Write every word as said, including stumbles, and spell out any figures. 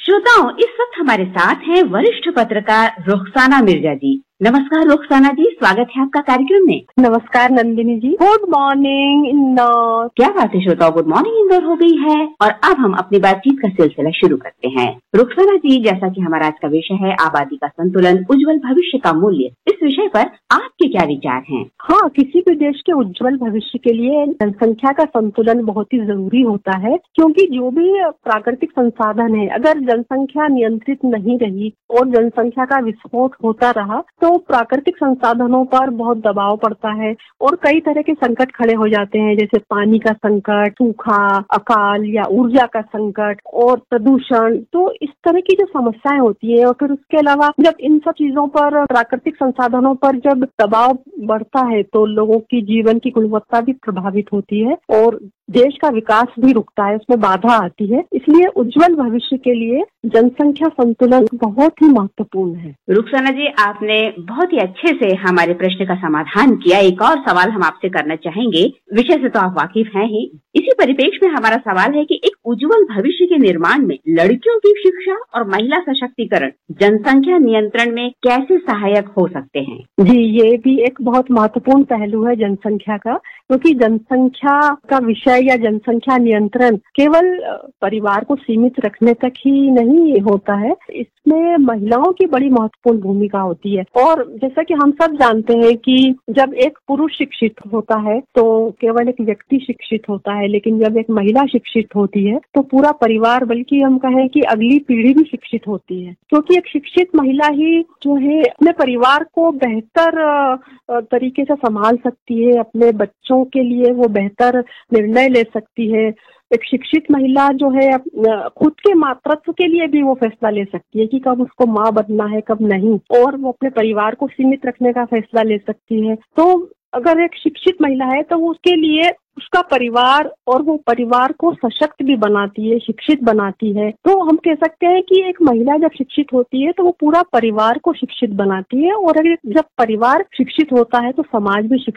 श्रोताओं, इस वक्त हमारे साथ हैं वरिष्ठ पत्रकार रुखसाना मिर्जा जी। नमस्कार रुखसाना जी, स्वागत है आपका कार्यक्रम में। नमस्कार नंदिनी जी। Good morning Indore. क्या बात है श्रोताओं, गुड मॉर्निंग इंदौर हो गई है। और अब हम अपनी बातचीत का सिलसिला शुरू करते हैं। रुखसाना जी, जैसा कि हमारा आज का विषय है आबादी का संतुलन, उज्जवल भविष्य का मूल्य, इस विषय पर आपके क्या विचार हैं? हाँ, किसी भी देश के उज्जवल भविष्य के लिए जनसंख्या का संतुलन बहुत ही जरूरी होता है, क्योंकि जो भी प्राकृतिक संसाधन है, अगर जनसंख्या नियंत्रित नहीं रही और जनसंख्या का विस्फोट होता रहा तो प्राकृतिक संसाधनों पर बहुत दबाव पड़ता है और कई तरह के संकट खड़े हो जाते हैं, जैसे पानी का संकट, सूखा, अकाल या ऊर्जा का संकट और प्रदूषण। तो इस तरह की जो समस्याएं होती है, और फिर उसके अलावा जब इन सब चीजों पर, प्राकृतिक संसाधनों पर जब दबाव बढ़ता है तो लोगों की जीवन की गुणवत्ता भी प्रभावित होती है और देश का विकास भी रुकता है, उसमें बाधा आती है। इसलिए उज्जवल भविष्य के लिए जनसंख्या संतुलन बहुत ही महत्वपूर्ण है। रुखसाना जी, आपने बहुत ही अच्छे से हमारे प्रश्न का समाधान किया। एक और सवाल हम आपसे करना चाहेंगे, विषय से तो आप वाकिफ हैं ही। इसी परिप्रेक्ष्य में हमारा सवाल है कि एक उज्जवल भविष्य के निर्माण में लड़कियों की शिक्षा और महिला सशक्तिकरण जनसंख्या नियंत्रण में कैसे सहायक हो सकते हैं? जी, ये भी एक बहुत महत्वपूर्ण पहलू है जनसंख्या का, क्योंकि जनसंख्या का विषय या जनसंख्या नियंत्रण केवल परिवार को सीमित रखने तक ही नहीं होता है, इसमें महिलाओं की बड़ी महत्वपूर्ण भूमिका होती है। और जैसा कि हम सब जानते हैं कि जब एक पुरुष शिक्षित होता है तो केवल एक व्यक्ति शिक्षित होता है, लेकिन जब एक महिला शिक्षित होती है तो पूरा परिवार, बल्कि हम कहें कि अगली पीढ़ी भी शिक्षित होती है, क्योंकि एक शिक्षित महिला ही जो है अपने परिवार को बेहतर तरीके से संभाल सकती है, अपने बच्चों के लिए वो बेहतर निर्णय ले सकती है। एक शिक्षित महिला जो है खुद के मातृत्व के लिए भी वो फैसला ले सकती है कि कब उसको माँ बनना है, कब नहीं, और वो अपने परिवार को सीमित रखने का फैसला ले सकती है। तो अगर एक शिक्षित महिला है तो उसके लिए उसका परिवार, और वो परिवार को सशक्त भी बनाती है, शिक्षित बनाती है। तो हम कह सकते हैं कि एक महिला जब शिक्षित होती है तो वो पूरा परिवार को शिक्षित बनाती है, और अगर जब परिवार शिक्षित होता है तो समाज भी शिक्षित